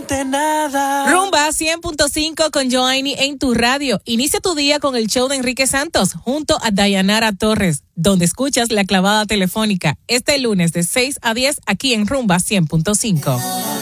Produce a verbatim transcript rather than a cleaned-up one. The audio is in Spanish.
siente nada. Rumba cien punto cinco con Joanny en tu radio. Inicia tu día con el show de Enrique Santos junto a Dayanara Torres, donde escuchas La Clavada Telefónica este lunes de seis a diez aquí en Rumba cien punto cinco.